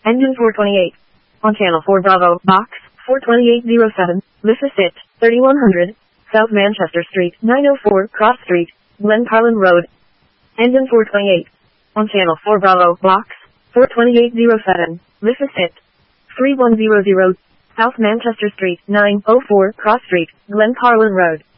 Engine 428. On Channel 4 Bravo, Box 42807, Lissasit, 3100, South Manchester Street, 904 Cross Street, Glencarlin Road. Engine 428. On Channel 4 Bravo, Box 42807, Lissasit, 3100, South Manchester Street, 904 Cross Street, Glencarlin Road.